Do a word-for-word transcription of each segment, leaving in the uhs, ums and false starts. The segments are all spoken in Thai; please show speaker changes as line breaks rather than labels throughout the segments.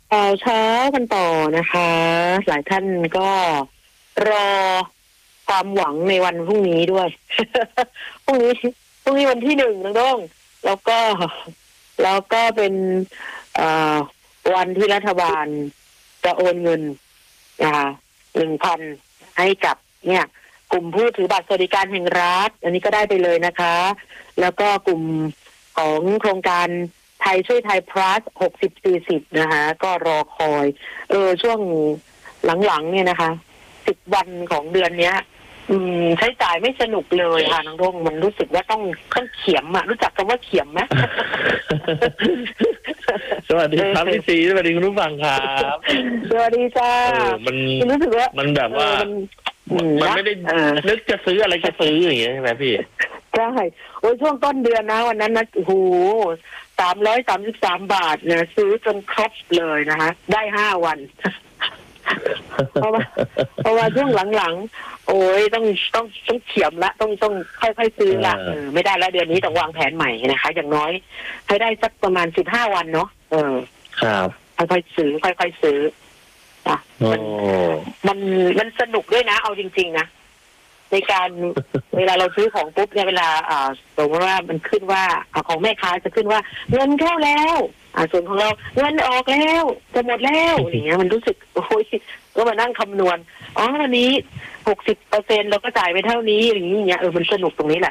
ข่าวเช้ากันต่อนะคะ หลายท่านก็รอความหวังในวันพรุ่งนี้ด้วย พรุ่งนี้พรุ่งนี้วันที่หนึ่งนะน้องแล้วก็แล้วก็เป็นวันที่รัฐบาลจะโอนเงินนะคะหนึ่งพันให้กับเนี่ยกลุ่มผู้ถือบัตรสวัสดิการแห่งรัฐอันนี้ก็ได้ไปเลยนะคะแล้วก็กลุ่มของโครงการไทยช่วยไทย plus หกสิบ สี่สิบนะคะก็รอคอยเออช่วงหลังๆเนี่ยนะคะสิบวันของเดือนเนี้ยอืมใช้จ่ายไม่สนุกเลยค่ะน้องรุ่งมันรู้สึกว่าต้องต้องเขียมอะรู้จักคำว่าเขียมไหม
สวัสดีครับพี่ซีสวัสดีคุณผู้ฟังครับ
สวัสดีจ้า
มัน
รู้สึกว่า
มันแบบว่ามันไม่ได้นึกจะซื้ออะไรจะซื้ออย่างเงี้ยใช่ไหมพี่
ใช่โอ้ยช่วงต้นเดือนนะวันนั้นนะโอ้โหสามร้อยสามสิบสามบาทเนี่ยซื้อจนครบเลยนะคะได้ห้าวันเพราะว่าเพราะว่าช่วงหลังๆโอ้ยต้องต้องต้องเขียมละต้องต้องค่อยๆซื้อละเออไม่ได้แล้วเดือนนี้ต้องวางแผนใหม่นะคะอย่างน้อยให้ได้สักประมาณสิบห้าวันเนาะเออ
ครับ
ค่อยๆซื้อค่อยๆซื้ออ่ะมันมันมันสนุกด้วยนะเอาจริงๆนะในการเวลาเราซื้อของปุ๊บเนี่ยเวลาอ่าสมมติว่ามันขึ้นว่าของแม่ค้าจะขึ้นว่าเงินเข้าแล้วอ่าส่วนของเราเงินออกแล้วจะหมดแล้วอย่างเงี้ยมันรู้สึกโอ้ยก็มานั่งคำนวณอ๋อวันนี้หกสิบเปอร์เซ็นต์เราก็จ่ายไปเท่านี้อย่างเงี้ยเออมันสนุกตรงนี้แหละ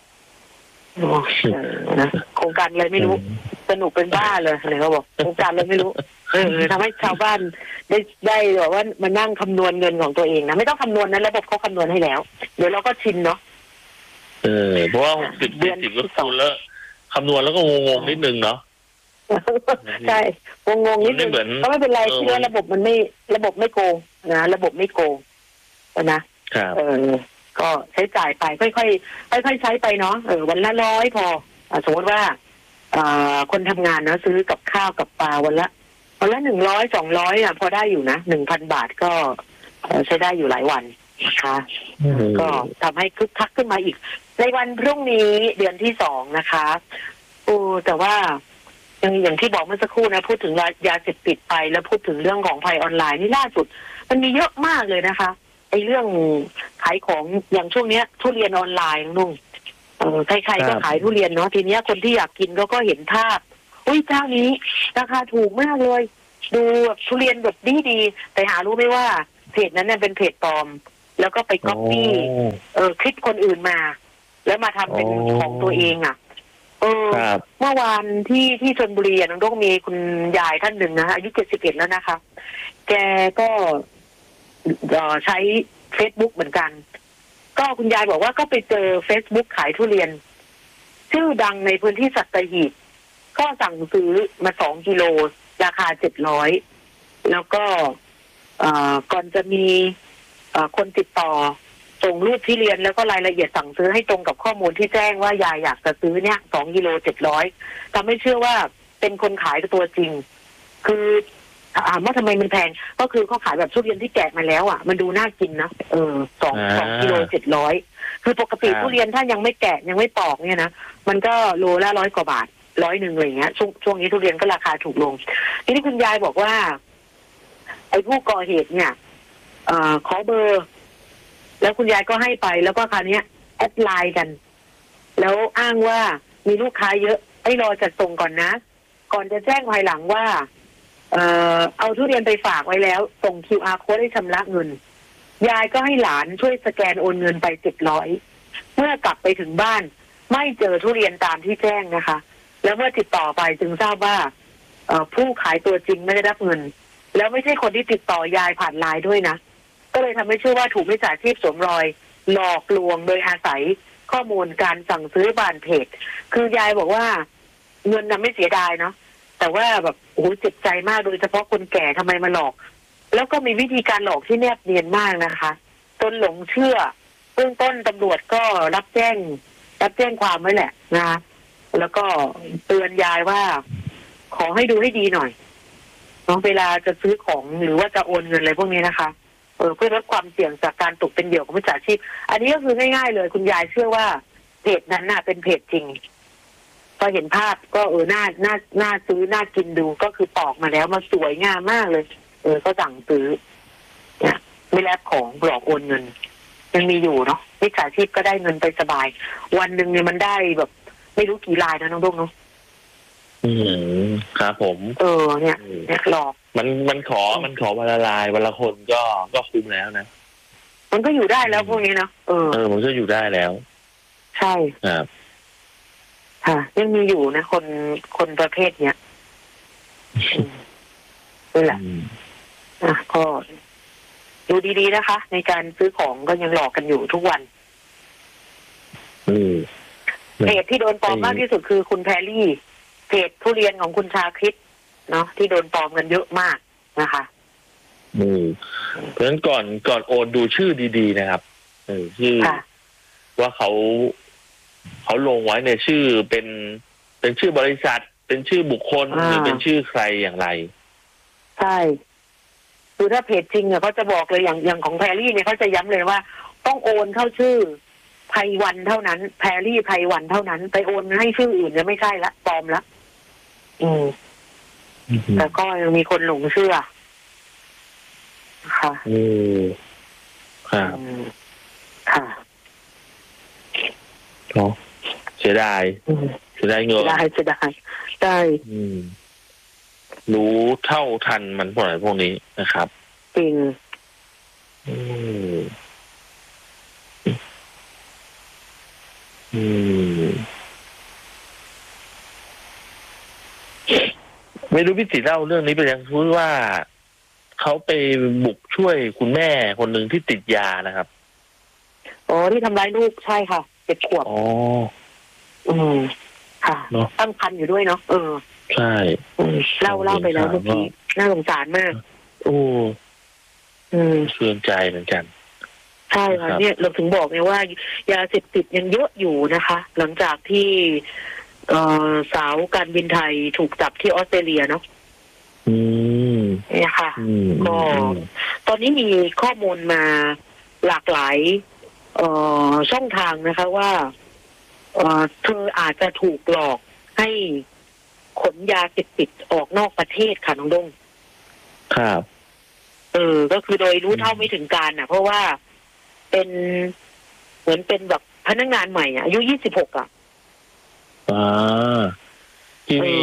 นะโครงการอะไรไม่รู้สนุกเป็นบ้าเลยอะไรเขาบอกโครงการอะไรไม่รู้เออทำให้ชาวบ้านได้ได้แบบว่ามานั่งคำนวณเงินของตัวเองนะไม่ต้องคำนวณนะระบบเขาคำนวณให้แล้วเดี๋ยวเราก็ชินเนาะ
เออเพราะว่าหกสิบเดือนสิบก็คูณแล้วคำนวณแล้วก็งงๆนิดนึงเนาะ
ใช่งงๆนิดนึงก็ไม่เป็นไรที่ว่าระบบมันไม่ระบบไม่โกงนะระบบไม่โกงนะเออก็ใช้จ่ายไปค่อยๆค่อยๆใช้ไปเนาะเออวันละร้อยพอสมมติว่าคนทำงานนะซื้อกับข้าวกับปลาวันละวันละหนึ่งร้อยสองร้อยอ่ะพอได้อยู่นะหนึ่งพันบาทก็ใช้ได้อยู่หลายวันนะคะก็ทำให้คึกคักขึ้นมาอีกในวันพรุ่งนี้เดือนที่สองนะคะโอ้แต่ว่าอย่างอย่างที่บอกเมื่อสักครู่นะพูดถึงยาเสพติดไปแล้วพูดถึงเรื่องของภัยออนไลน์นี่ล่าสุดมันมีเยอะมากเลยนะคะไอ้เรื่องขายของอย่างช่วงเนี้ยทุเรียนออนไลน์นุ่งเออใครๆก็ขายทุเรียนเนาะทีเนี้ยคนที่อยากกินก็ก็เห็นภาพอุ้ยเจ้านี้ราคาถูกมากเลยดูแบบทุเรียนแบบดีดีแต่หารู้ไหมว่าเพจนั้นเนี่ยเป็นเพจปลอมแล้วก็ไปก๊อปปี้เออคลิปคนอื่นมาแล้วมาทำเป็นของตัวเองอ่ะเออเมื่อวานที่ที่ชลบุรีน้องต้องมีคุณยายท่านหนึ่งนะอายุเจ็ดสิบเอ็ดแล้วนะคะแกก็ใช้ Facebook เหมือนกันก็คุณยายบอกว่าก็ไปเจอ Facebook ขายทุเรียนชื่อดังในพื้นที่สัตหีบก็สั่งซื้อมาสองกิโลราคาเจ็ดร้อยแล้วก็ก่อนจะมีคนติดต่อส่งรูปที่เรียนแล้วก็รายละเอียดสั่งซื้อให้ตรงกับข้อมูลที่แจ้งว่ายายอยากจะซื้อเนี่ยสองกิโลเจ็ดร้อยทำให้เชื่อว่าเป็นคนขายตัวจริงคือถามว่าทำไมมันแพงก็คือเขาขายแบบทุเรียนที่แกะมาแล้วอ่ะมันดูน่ากินนะเออสองสองกิโลเจ็ดร้อยคือปกติทุเรียนถ้ายังไม่แกะยังไม่ปอกเนี่ยนะมันก็โลละร้อยกว่าบาทร้อยหนึ่งอะไรเงี้ยช่วงช่วงนี้ทุเรียนก็ราคาถูกลงทีนี้คุณยายบอกว่าไอ้ผู้ก่อเหตุเนี่ยเอ่อขอเบอร์แล้วคุณยายก็ให้ไปแล้วก็คราวนี้แอดไลน์กันแล้วอ้างว่ามีลูกค้าเยอะให้รอจัดส่งก่อนนะก่อนจะแจ้งภายหลังว่าเอ่อเอาทุเรียนไปฝากไว้แล้วส่ง คิว อาร์ Code ให้ชำระเงินยายก็ให้หลานช่วยสแกนโอนเงินไปเจ็ดร้อยเมื่อกลับไปถึงบ้านไม่เจอทุเรียนตามที่แจ้งนะคะแล้วเมื่อติดต่อไปจึงทราบว่าผู้ขายตัวจริงไม่ได้รับเงินแล้วไม่ใช่คนที่ติดต่อยายผ่านไลน์ด้วยนะก็เลยทำให้เชื่อว่าถูกมิจฉาชีพสวมรอยหลอกลวงโดยอาศัยข้อมูลการสั่งซื้อบานเพจคือยายบอกว่าเงินน่ะไม่เสียดายเนาะแต่ว่าแบบโอ้โหเจ็บใจมากโดยเฉพาะคนแก่ทำไมมาหลอกแล้วก็มีวิธีการหลอกที่แนบเนียนมากนะคะจนหลงเชื่อเบื้องต้นตำรวจก็รับแจ้งรับแจ้งความไว้แหละนะแล้วก็เตือนยายว่าขอให้ดูให้ดีหน่อยเนาะเวลาจะซื้อของหรือว่าจะโอนเงินอะไรพวกนี้นะคะเออเพื่อลดความเสี่ยงจากการตกเป็นเหยื่อของมิจฉาชีพอันนี้ก็คือง่ายๆเลยคุณยายเชื่อว่าเพจนั้นน่ะเป็นเพจจริงพอเห็นภาพก็เออน่าน่าน่าซื้อน่ากินดูก็คือปอกมาแล้วมาสวยงามมากเลยเออก็สั่งซื้อเนี่ยไม่แลกของหลอกโอนเงินยังมีอยู่เนาะมิจฉาชีพก็ได้เงินไปสบายวันหนึ่งเนี่ยมันได้แบบไม่รู้กี่รายนะน้องดุ๊กเนาะ
อืมครับผม
เออเนี่ยเนี่ยหลอก
มันมันขอมันขอวันละลายวันละคนก็ก็คุ้มแล้วนะ
มันก็อยู่ได้แล้วพวกนี้เนาะเออ
เออมันก็อยู่ได้แล้ว
ใช่
ครับ
ค่ะยังมีอยู่นะคนคนประเภทเนี้ยนี่แหละอ่ะก็ดูดีๆนะคะในการซื้อของก็ยังหลอกกันอยู่ทุกวันเพจที่โดนปลอมมากที่สุดคือคุณแพรรี่เพจทุเรียนของคุณชาคริตเนาะที่โดนปลอมกันเยอะมากนะคะ
อืมเพราะฉะนั้นก่อนก่อนโอนดูชื่อดีๆนะครับเออชื่อว่าเขาเขาลงไว้ในชื่อเป็นเป็นชื่อบริษัทเป็นชื่อบุคคลหรือเป็นชื่อใครอย่างไร
ใช่คือถ้าเพจจริงเนี่ยเขาจะบอกเลยอย่างอย่างของแพรรี่เนี่ยเขาจะย้ำเลยว่าต้องโอนเข้าชื่อไพวันเท่านั้นแพรรี่ไพวันเท่านั้นไปโอนให้ชื่ออื่นจะไม่ใช่ละปลอมละอืมแต่ก็ยังมีคนหลงเชื่อค่ะ
อืมครับ
ค่ะ
เนาะเสียดายเสียดายเงิน
ได้เสียดายได้
รู้เท่าทันมันพวกไหนพวกนี้นะครับ
จริง
อืมอืมไม่รู้พี่ติเล่าเรื่องนี้ไปยังพูดว่าเขาไปบุกช่วยคุณแม่คนหนึ่งที่ติดยานะครับ
อ๋อที่ทำร้ายลูกใช่ค่ะเจ็ดขวบ
อ๋อ
อืมค่ะตั้งครรภ์อยู่ด้วยเนาะเออ
ใช่
เล่าเล่าไปแล้วเมื่อกี้น่าสงสารมาก
โอ้อืมเชื่อใจเหมือนกัน
ใช่ค่ะเนี่ยเราถึงบอกไงว่ายาเสพติดยังเยอะอยู่นะคะ หลังจากที่เอ่อสาวการบินไทยถูกจับที่ออสเตรเลียเนาะ
อืม
เนี่ยค่ะก็ตอนนี้มีข้อมูลมาหลากหลายเอ่อช่องทางนะคะว่าเอ่อเธออาจจะถูกหลอกให้ขนยาเสพติดออกนอกประเทศค่ะน้องดง
ครับ
เออก็คือโดยรู้เท่าไม่ถึงการน่ะเพราะว่าเป็นเหมือนเป็นแบบพนักงานใหม่อ่ะอายุยี่สิบหกอ่ะ
อ่าที่มี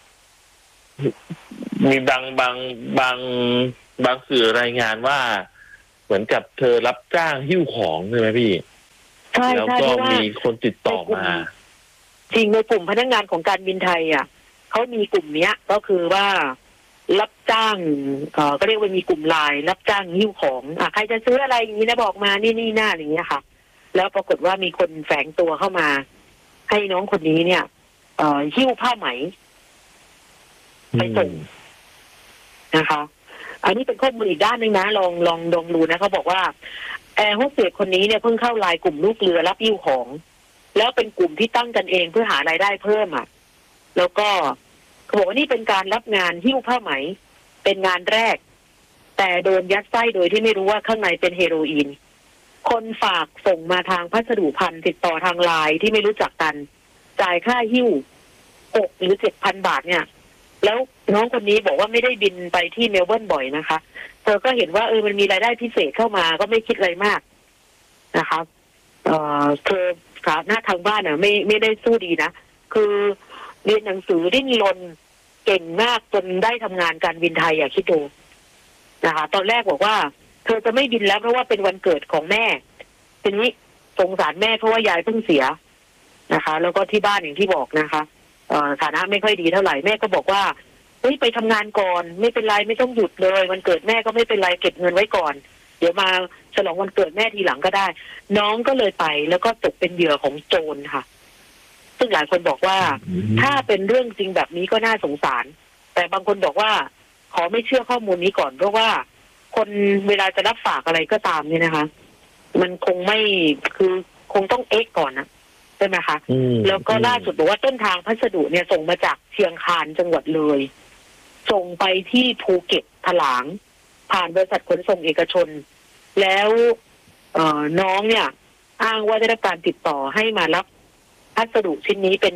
มีบางบางบางบางสื่อรายงานว่าเหมือนกับเธอรับจ้างหิ้วของใช่ไหมพี่
ใช่
แล้วก็มีคนติดต่อมา
จริงในกลุ่มพนักงานของการบินไทยอ่ะเขามีกลุ่มเนี้ยก็คือว่ารับจ้างเอ่อก็เรียกว่ามีกลุ่มไลน์รับจ้างหิ้วของอ่ะใครจะซื้ออะไรอย่างนี้นะบอกมานี่นี่หน้าอย่างเงี้ยค่ะแล้วปรากฏว่ามีคนแฝงตัวเข้ามาให้น้องคนนี้เนี่ยเอ่อหิ้วผ้าไหมไปส่งนะคะ อันนี้เป็นข้อมูลอีกด้านหนึ่งนะลองลองลองดูนะเขาบอกว่าแอร์โฮสเตสคนนี้เนี่ยเพิ่งเข้าไลน์กลุ่มลูกเรือรับหิ้วของแล้วเป็นกลุ่มที่ตั้งกันเองเพื่อหารายได้เพิ่มอ่ะแล้วก็เขาบอกว่านี่เป็นการรับงานหิ้วผ้าไหมเป็นงานแรกแต่โดนยัดไส้โดยที่ไม่รู้ว่าข้างในเป็นเฮโรอีนคนฝากส่งมาทางพัสดุพันติดต่อทางไลน์ที่ไม่รู้จักกันจ่ายค่าหิ้วหกหรือเจ็ดพันบาทเนี่ยแล้วน้องคนนี้บอกว่าไม่ได้บินไปที่เมลเบิร์นบ่อยนะคะเธอก็เห็นว่าเออมันมีรายได้พิเศษเข้ามาก็ไม่คิดอะไรมากนะคะเอ่อเธอฐานะทางบ้านอ่ะไม่ไม่ได้สู้ดีนะคือเรียนหนังสือดิ้นรนเก่งมากจนได้ทำงานการบินไทยอ่ะคิดดูนะคะตอนแรกบอกว่าเธอจะไม่บินแล้วเพราะว่าเป็นวันเกิดของแม่ทีนี้สงสารแม่เพราะว่ายายเพิ่งเสียนะคะแล้วก็ที่บ้านอย่างที่บอกนะคะเอ่อฐานะไม่ค่อยดีเท่าไหร่แม่ก็บอกว่าเฮ้ยไปทำงานก่อนไม่เป็นไรไม่ต้องหยุดเลยวันเกิดแม่ก็ไม่เป็นไรเก็บเงินไว้ก่อนเดี๋ยวมาฉลองวันเกิดแม่ทีหลังก็ได้น้องก็เลยไปแล้วก็ตกเป็นเหยื่อของโจรค่ะซึ่งหลายคนบอกว่าถ้าเป็นเรื่องจริงแบบนี้ก็น่าสงสารแต่บางคนบอกว่าขอไม่เชื่อข้อมูลนี้ก่อนเพราะว่าคนเวลาจะรับฝากอะไรก็ตามเนี่ยนะคะมันคงไม่คือคงต้องเอ็กก่อนนะใช่ไหมคะแล้วก็ล่าสุดบอกว่าต้นทางพัสดุเนี่ยส่งมาจากเชียงคานจังหวัดเลยส่งไปที่ภูเก็ตถลางผ่านบริษัทขนส่งเอกชนแล้วเอ่อน้องเนี่ยอ้างว่าได้รับการติดต่อให้มารับพัสดุชิ้นนี้เป็น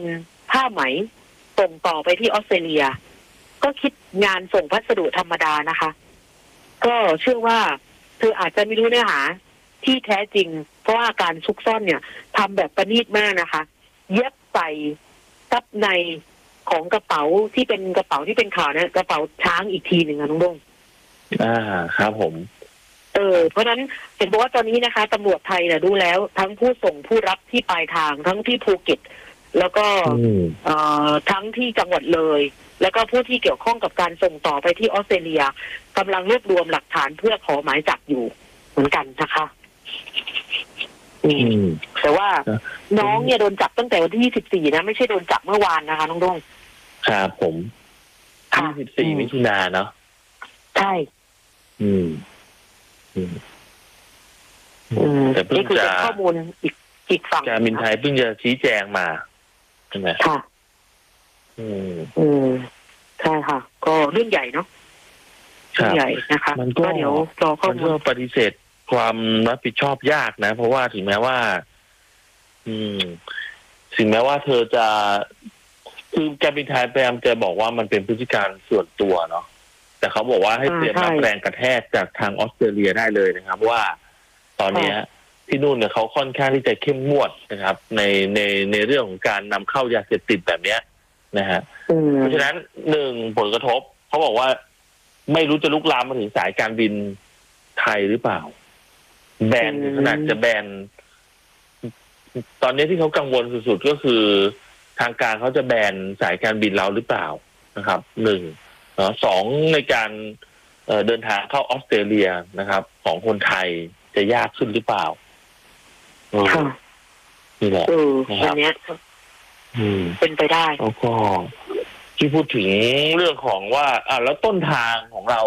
ผ้าไหมส่งต่อไปที่ออสเตรเลียก็คิดงานส่งพัสดุธรรมดานะคะก็เชื่อว่าเธออาจจะไม่รู้เนื้อหาที่แท้จริงเพราะว่าการซุกซ่อนเนี่ยทำแบบประณีตมากนะคะเย็บใส่ซับในของกระเป๋าที่เป็นกระเป๋าที่เป็นข่าวนะกระเป๋าช้างอีกทีหนึ่งนะน้องดง
อ่าครับผม
เออเพราะฉะนั้นเห็นบอกว่าตอนนี้นะคะตำรวจไทยเนี่ยดูแล้วทั้งผู้ส่งผู้รับที่ปลายทางทั้งที่ภูเก็ตแล้วก็เอ่อทั้งที่จังหวัดเลยแล้วก็ผู้ที่เกี่ยวข้องกับการส่งต่อไปที่ออสเตรเลียกำลังรวบรวมหลักฐานเพื่อขอหมายจับอยู่เหมือนกันนะคะอืมแต่ว่าน้องเนี่ยโดนจับตั้งแต่วันที่ยี่สิบสี่นะไม่ใช่โดนจับเมื่อวานนะคะน้องดง
ครับผมยี่สิบสี่มิถุนายนเนาะ
ใช่
อืมอืม
แต่เพิ่งจะข้อมูลอีกอีกฝั่ง
การบินไทยเพิ่งจะชี้แจงมาใช่ไหม
ค่ะ
อืม
อืมใช่ค่ะก็เรื่องใหญ่เนาะเรื่องใหญ่นะคะ
มันก็
เดี๋ยวรอข้อมูล
ปฏิเสธความรับผิดชอบยากนะเพราะว่าถึงแม้ว่า อืมถึงแม้ว่าเธอจะคือการบินไทยพยายามจะบอกว่ามันเป็นพฤติการส่วนตัวเนาะแต่เขาบอกว่าให้เตรียมรับแรงกระแทกจากทางออสเตรเลียได้เลยนะครับว่าตอนนี้ที่นู่นเนี่ยเขาค่อนข้างที่จะเข้มงวดนะครับในในในเรื่องของการนำเข้ายาเสพติดแบบเนี้ยนะฮะเพราะฉะนั้นหนึ่งผลกระทบเขาบอกว่าไม่รู้จะลุกลามมาถึงสายการบินไทยหรือเปล่าแบนถึงขนาดจะแบนตอนนี้ที่เขากังวลสุดๆก็คือทางการเขาจะแบนสายการบินเราหรือเปล่านะครับหนึ่งสองในการเดินทางเข้าออสเตรเลียนะครับของคนไทยจะยากขึ้นหรือเปล่านี่แหละ
นะครับเป็นไปได้
แล้วก็ที่พูดถึงเรื่องของว่าอ่าแล้วต้นทางของเรา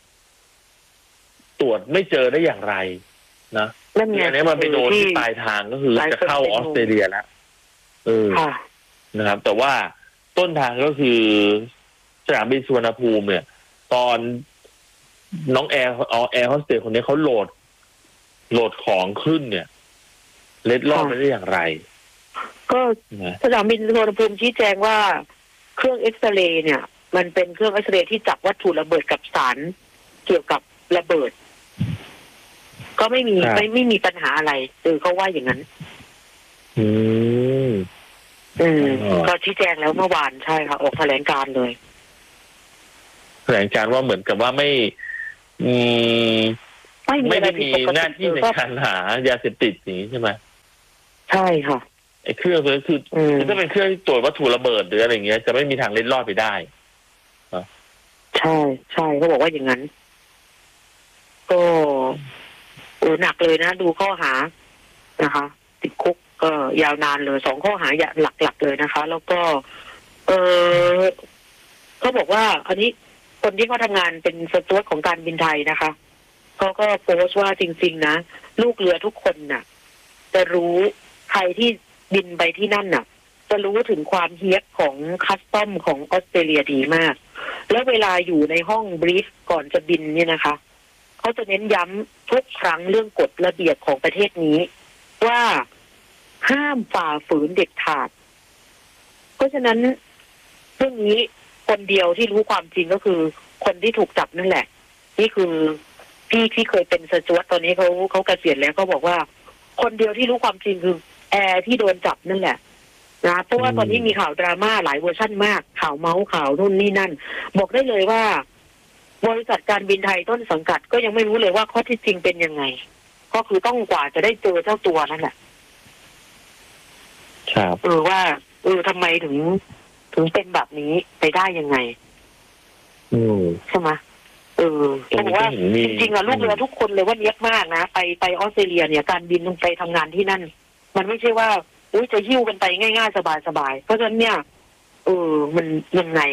ตรวจไม่เจอได้อย่างไรนะอันนี้มันไปโดนที่ปลายทางก็คือจะเข้าออสเตรเลียแล้วเออนะครับแต่ว่าต้นทางก็คือสนามบินสุวรรณภูมิเนี่ยตอนน้องแอร์เอาแอร์โฮสเตสคนนี้เขาโหลดโหลดของขึ้นเนี่ยเล็ดลอดไปได้อย่างไร
ก็สนามบินสุวรรณภูมิชี้แจงว่าเครื่องเอ็กซเรย์เนี่ยมันเป็นเครื่องเอ็กซเรย์ที่จับวัตถุระเบิดกับสารเกี่ยวกับระเบิดก็ไม่มีไม่ไม่มีปัญหาอะไรคือเขาว่าอย่างนั้น
อืม
อืมก็ชี้แจงแล้วเมื่อวานใช่ค่ะออกแถลงการเลย
แถลงการว่าเหมือนกับว่าไม่อืมไม่ได้มีหน้าที่ในการหายาเสพติดอย่างนี้ใช่ไหม
ใช่ค่ะ
ไอ้เครื่องตัวนี้คือถ้าเป็นเครื่องตรวจวัตถุระเบิดหรืออะไรเงี้ยจะไม่มีทางเล็ดลอดไปได้
ใช่ใช่เขาบอกว่าอย่างนั้นก็โอ้หนักเลยนะดูข้อหานะคะติดคุกก็ยาวนานเลยสองข้อหาหลักๆเลยนะคะ แล้วก็เออเขาบอกว่าอันนี้คนที่เขาทำงานเป็นสจ๊วตของการบินไทยนะคะเขาก็โพสต์ว่าจริงๆนะลูกเรือทุกคนน่ะจะรู้ใครที่บินไปที่นั่นน่ะจะรู้ถึงความเฮี้ยของคัสตอมของออสเตรเลียดีมากแล้วเวลาอยู่ในห้องบรีฟก่อนจะบินเนี่ยนะคะเขาจะเน้นย้ำทุกครั้งเรื่องกฎระเบียบของประเทศนี้ว่าห้ามฝ่าฝืนเด็ดขาดเพราะฉะนั้นเรื่องนี้คนเดียวที่รู้ความจริงก็คือคนที่ถูกจับนั่นแหละนี่คือพี่ที่เคยเป็นสจ๊วตตอนนี้เขาเขาเกษียณแล้วเขาบอกว่าคนเดียวที่รู้ความจริงคือแอร์ที่โดนจับนั่นแหละนะเพราะว่าตอนนี้มีข่าวดราม่าหลายเวอร์ชั่นมากข่าวเมาส์ข่าวนู่นนี่นั่นบอกได้เลยว่าบริษัทการบินไทยต้นสังกัดก็ยังไม่รู้เลยว่าข้อที่จริงเป็นยังไงก็คือต้องกว่าจะได้เจอเจ้าตัวนั่นแหละ
ครับ
เออว่าเออทำไมถึงถึงเป็นแบบนี้ไปได้ยังไง
อืม
ใช่ไหมเออเขาบอกว่าจริงๆอะลูกเรือทุกคนเลยว่าเนี้ยมากนะไปไปออสเตรเลียเนี่ยการบินลงไปทำงานที่นั่นมันไม่ใช่ว่าอุ้ยจะหิ้วกันไปง่ายๆสบายๆเพราะฉะนั้นเนี่ยเออมันยังไง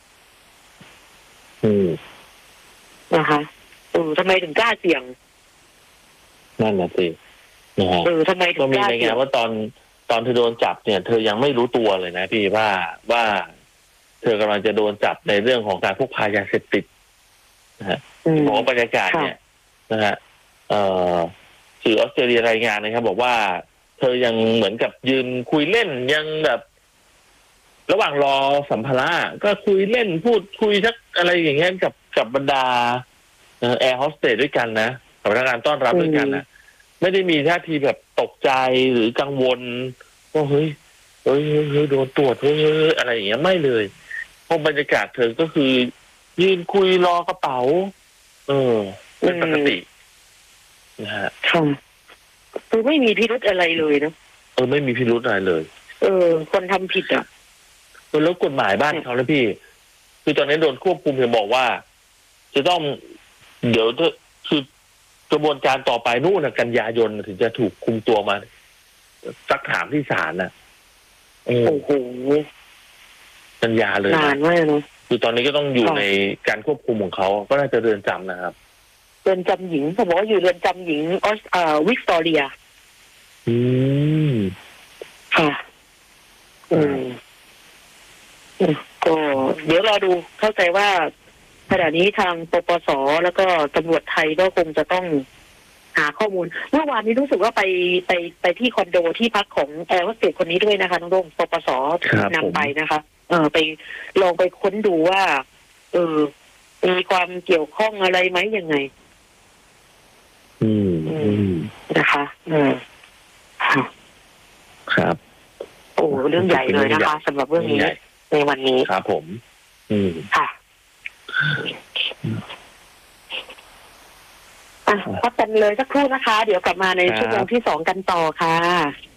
อืม
นะคะเออทำไมถึงกล้าเสี่ยง
นั่นแหละสินะฮะ
เออทำไมถึงกล้าเสี่ยง
ก็มีรายงานว่าตอนตอนเธอโดนจับเนี่ยเธอยังไม่รู้ตัวเลยนะพี่ว่าว่าเธอกำลังจะโดนจับในเรื่องของการพกพายาเสพติดนะฮะเพราะบรรยากาศเนี่ยนะฮะเอ่อสื่อออสเตรเลียรายงานนะครับบอกว่าเธอยังเหมือนกับยืนคุยเล่นยังแบบระหว่างรอสัมภาระก็คุยเล่นพูดคุยสักอะไรอย่างเงี้ยกับกับบรรดาแอร์โฮสเตสด้วยกันนะกับพนักงานต้อนรับด้วยกันนะไม่ได้มีท่าทีแบบตกใจหรือกังวลว่าเฮ้ยเฮ้ยเฮ้ยโดนตรวจเฮ้ยอะไรอย่างเงี้ยไม่เลยเพราะบรรยากาศเธอก็คือยืนคุยรอกระเป๋าเออเป็นปกตินะฮะ
ค่ะคือไม่มีพิรุธอะไรเลยนะ
เออไม่มีพิรุธอะไรเลย
เออคนทำผิดอ่ะ
แล้วกฎหมายบ้านเขาแล้วพี่คือตอนนี้โดนควบคุมเห็นบอกว่าจะต้องเดี๋ยวจะคือกระบวนการต่อไปนู่นกันยายนถึงจะถูกคุมตัวมาซักถามที่ศาลน่ะ
โอ้โห
กันยาเลย
นานมากนะ
คือตอนนี้ก็ต้องอยู่ในการควบคุมของเขาก็น่าจะเรือนจำนะครับ
เรือนจำหญิงเขาบอกว่าอยู่เรือนจำหญิงออสเอ่อวิกตอเรีย
อืม
ค่ะอืมก็เดี๋ยวรอดูเข้าใจว่าขณะนี้ทางปปสแล้วก็ตำรวจไทยก็คงจะต้องหาข้อมูลเมื่อวานนี้รู้สึกว่าไปไปไปที่คอนโดที่พักของแอร์โฮสเตสคนนี้ด้วยนะคะน้องโดงปปสนำไปนะคะเออไปลองไปค้นดูว่าเออมีความเกี่ยวข้องอะไรไหมยังไง
อืม
นะคะอืม
ครับ
โอ้เรื่องใหญ่เลยนะคะสำหรับเรื่องนี้ในวันนี้
ครับผม อืม
ค่ะอ่ะพักกันเลยสักครู่นะคะเดี๋ยวกลับมาในชั่วโมงที่สองกันต่อค่ะ